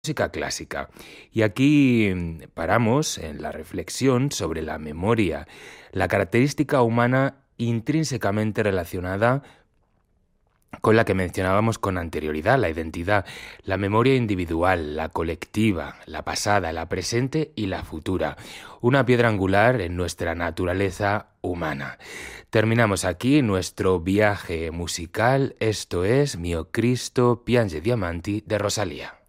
música clásica. Y aquí paramos en la reflexión sobre la memoria, la característica humana intrínsecamente relacionada con la que mencionábamos con anterioridad, la identidad, la memoria individual, la colectiva, la pasada, la presente y la futura, una piedra angular en nuestra naturaleza humana. Terminamos aquí nuestro viaje musical, esto es Mio Cristo Piange Diamanti de Rosalía.